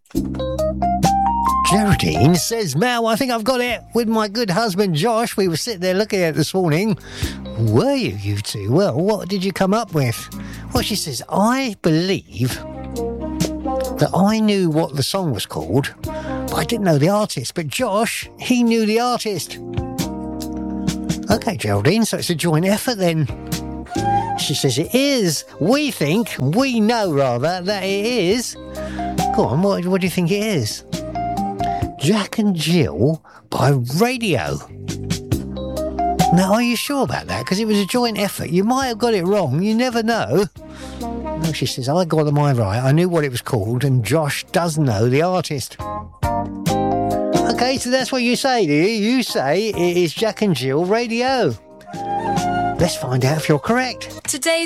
Geraldine says, Mel, I think I've got it. With my good husband Josh, we were sitting there looking at it this morning. Were you two? Well, what did you come up with? Well, she says, I believe that I knew what the song was called, but I didn't know the artist. But Josh, he knew the artist. Okay, Geraldine, so it's a joint effort then. She says it is. We know rather, that it is. Go on, what do you think it is? Jack and Jill by Radio. Now, are you sure about that? Because it was a joint effort. You might have got it wrong. You never know. No, she says, I got mine right. I knew what it was called, and Josh does know the artist. Okay, so that's what you say, do you? You say it is Jack and Jill Radio. Let's find out if you're correct. Today's